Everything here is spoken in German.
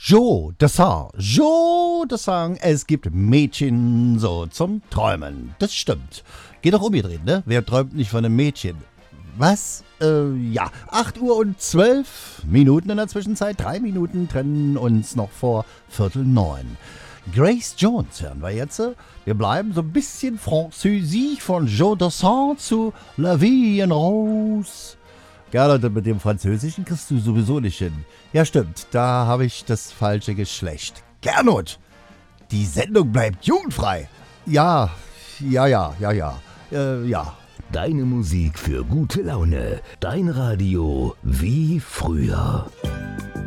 Joe Dassin, es gibt Mädchen so zum Träumen. Das stimmt. Geht doch umgedreht, ne? Wer träumt nicht von einem Mädchen? Was? Ja, 8 Uhr und 12 Minuten in der Zwischenzeit. 3 Minuten trennen uns noch vor 8:45. Grace Jones hören wir jetzt. Wir bleiben so ein bisschen französisch von Joe Dassin zu La Vie en Rose. Ja, Leute, mit dem Französischen kriegst du sowieso nicht hin. Ja, stimmt, da habe ich das falsche Geschlecht. Gernot, die Sendung bleibt jugendfrei. Ja. Deine Musik für gute Laune. Dein Radio wie früher.